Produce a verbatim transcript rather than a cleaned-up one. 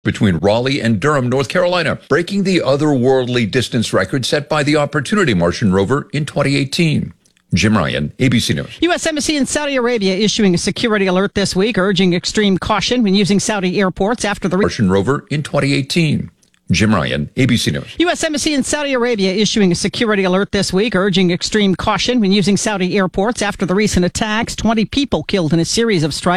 between Raleigh and Durham, North Carolina, breaking the otherworldly distance record set by the Opportunity Martian rover in twenty eighteen. Jim Ryan, A B C News. U S Embassy in Saudi Arabia issuing a security alert this week, urging extreme caution when using Saudi airports after the Martian rover in twenty eighteen. Jim Ryan, A B C News. U S Embassy in Saudi Arabia issuing a security alert this week, urging extreme caution when using Saudi airports after the recent attacks. twenty people killed in a series of strikes.